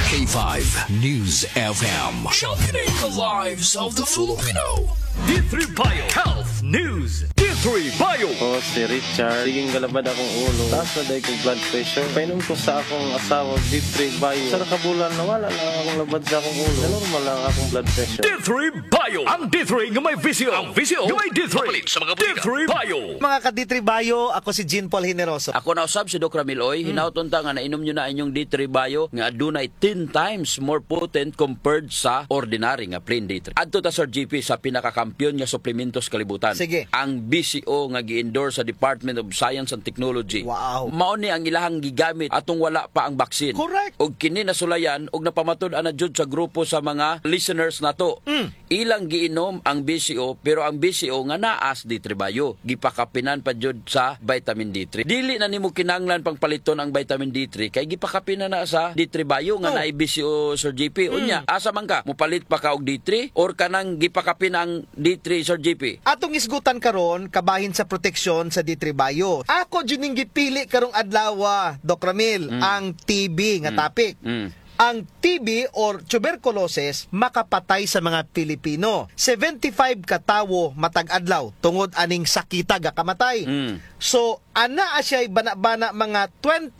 K5 News FM. Championing the lives of the Filipino. D3 Bio Health News. D3 Bio. Si Richard, siging galabad akong ulo. Taas na dahil kong blood pressure. Painom ko sa akong asawa, D3 Bio. Sa nakabulan, nawala lang akong labad sa akong ulo. Normal lang akong blood pressure. D3 Bio. Ang D3 nga may visio. Ang visio nga may D3. Sa mga butika. D3 Bio. Mga ka-D3 Bio, ako si Jean Paul Hineroso. Ako na usab si Doc Ramiloy, hinauton ta nga nainom nyo na inyong D3 Bio nga adunay 10 times more potent compared sa ordinary nga plain D3. Adto ta Sir GP sa pinakakampiyon nga suplementos kalibutan. Sige. Ang BCO nga gi-endorse sa Department of Science and Technology. Wow. Mao ni ang ilahang gigamit atong wala pa ang baksin. Correct. Og kini nasulayan og napamatud ana jud sa grupo sa mga listeners nato. Ilang giinom ang BCO pero ang BCO nga naas D3 Bio gipakapinan pa jud sa vitamin D3. Dili na nimo kinanglan pang paliton ang vitamin D3 kay gipakapinan na sa D3 Bio nga naay BCO Sir GP. Unya asa man ka mupalit pa ka og D3 or kanang gipakapin ang D3 Sir GP? Atong isgutan karon kabahin sa proteksyon sa D3 Bio. Ako jud ning gipili karong adlaw, Doc Ramil, ang TB nga topic. Ang TB or tuberculosis makapatay sa mga Pilipino. 75 ka tawo matag adlaw tungod aning sakita ga kamatay. So ana siya bana-bana mga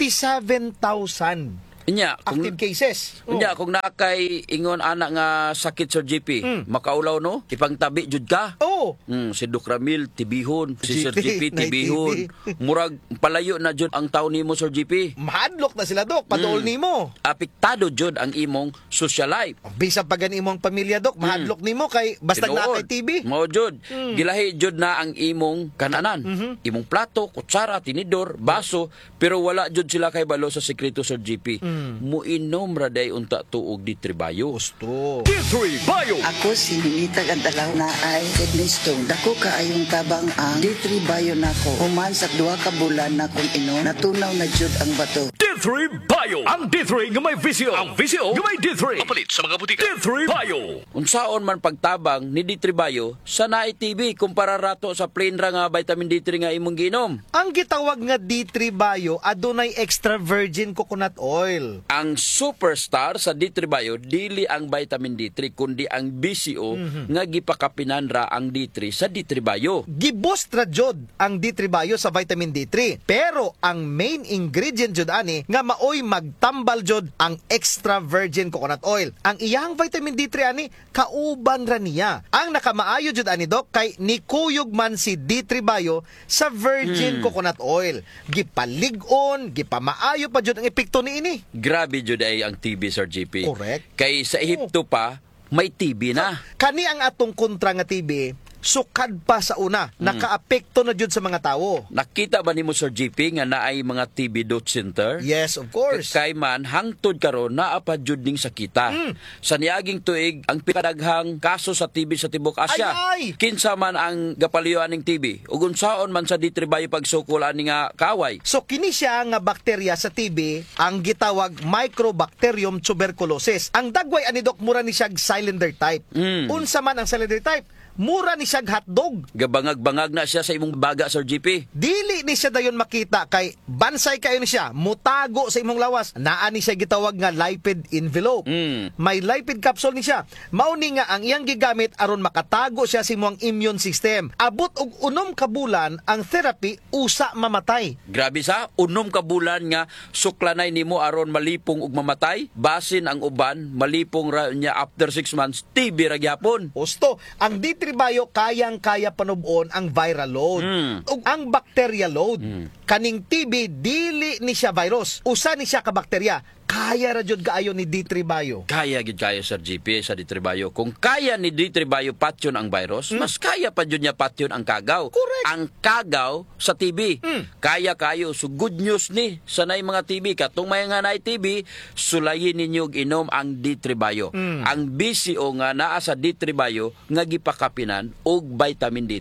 27,000 Inya, active cases. Unya, kung nakay ingon ana nga sakit Sir GP, makaulaw no? Ipangtabi jud ka. Oh. Si Doc Ramil tibihon, si Sir GP na tibihon. TB. Murag palayo na jud ang taon nimo Sir GP. Mahadlok na sila, Doc. Paduol nimo. Apektado jud ang imong social life. Bisan pa gani imong pamilya, Doc, mahadlok nimo kay basta na kay TB. Mao jud. Gilahi jud na ang imong kananan. Imong plato, kutsara, tinidor, baso, pero wala jud sila kay balo sa sekreto Sir GP. Muinom ra day unta tuog D3 Bio. Gusto. D3 Bio. Ako si Ninita Gandalaw na ay kidney stone. Dako kaayong tabang ang D3 Bio nako. Human sa 2 ka bulan na kung inom, natunaw na jud ang bato. D3 Bio. Ang D3 nga may visio. Ang visio nga may D3. Mapalit sa mga butika. D3 Bio. Unsaon man pagtabang ni D3 Bio sa naay TB kumpara rato sa plain ra nga vitamin D3 nga imong giinom. Ang gitawag nga D3 Bio adunay extra virgin coconut oil. Ang superstar sa D3 Bio dili ang vitamin D3 kundi ang BCO nga gipakapinan ra ang D3 sa D3 Bio. Giboost ra jud ang D3 Bio sa vitamin D3. Pero ang main ingredient jud ani nga maoy magtambal jud ang extra virgin coconut oil. Ang iyang vitamin D3 ani kauban ra niya. Ang nakamaayo jud ani Doc kay nikuyog man si D3 Bio sa virgin coconut oil. Gipalig-on, gipamaayo pa jud ang epekto niini. Grabe jud ay ang TB Sir GP. Correct. Kay sa Ehipto pa may TB na. Kani ang atong kontra nga TB, sukad pa sa una, nakaapekto na jud sa mga tawo. Nakita ba nimo Sir GP nga naay mga TB dot center? Yes, of course. Kay man hangtod karon naa pa jud ning sakita. Sa niaging tuig ang pinadaghang kaso sa TB sa tibuok Asya. Ay! Kinsa man ang gapaliyuan ning TB? Ug unsaon man sa D3 Bio pagsukol ani nga kaway? So kini siya nga bakterya sa TB ang gitawag Microbacterium tuberculosis. Ang dagway ani Doc mura ni siya cylinder type. Unsa man ang cylinder type? Mura ni siya hotdog. Gabangag-bangag na siya sa imong baga Sir GP. Dili ni siya dayon makita kay bansay kayo ni siya, mutago sa imong lawas. Naa ni siya gitawag nga lipid envelope. May lipid capsule ni siya. Mao ni nga ang iyang gigamit aron makatago siya sa imong immune system. Abot og 6 ka bulan ang therapy usa mamatay. Grabe sa unom ka bulan nga suklanay nimo aron malipong ug mamatay. Basin ang uban malipong ra niya after 6 months TB ra gyapon. Gusto, ang D3 Bio kayang-kaya panubon ang viral load ug ang bacteria load. Kaning TB dili ni siya virus, usa ni siya ka bakterya. Kaya ra jud kaayo ni D3 Bio. Kaya gid kayo Sir GP sa D3 Bio. Kung kaya ni D3 Bio patyon ang virus, mas kaya pa jud niya patyon ang kagaw. Correct. Ang kagaw sa TB. Kaya kayo. So good news ni sa nay mga TB katong may nga nay TB, sulayin ninyo og inom ang D3 Bio. Ang BCO nga naa sa D3 Bio nga gipakapinan og vitamin D3.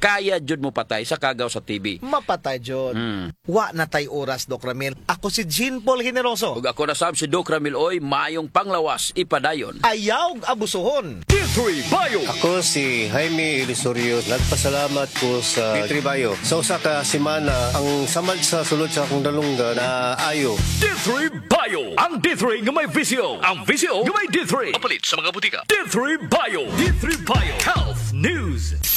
kaya jud mo patay sa kagaw sa TV. Mapatay jud. Wa na tay oras, Doc Ramil. Ako si Jean Paul Generoso. Ug ako na sab si Doc Ramil Oy, maayong panglawas ipadayon. Ayaw abusuhon. D3 Bio. Ako si Jaime Elisorio. Nagpasalamat ko sa D3 Bio. Sa usa ka semana, ang samad sa sulod sa akong dalunggan na ayo. D3 Bio. Ang D3 nga may visyo. Ang visyo nga may D3. Papalit sa mga butika. D3 Bio. D3 Bio. Health News.